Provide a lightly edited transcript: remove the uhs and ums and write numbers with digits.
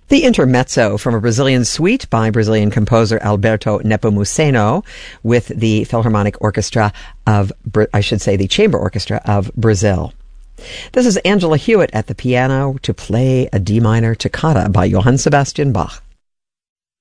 The Intermezzo from a Brazilian suite by Brazilian composer Alberto Nepomuceno with the Philharmonic Orchestra the Chamber Orchestra of Brazil. This is Angela Hewitt at the piano to play a D minor toccata by Johann Sebastian Bach.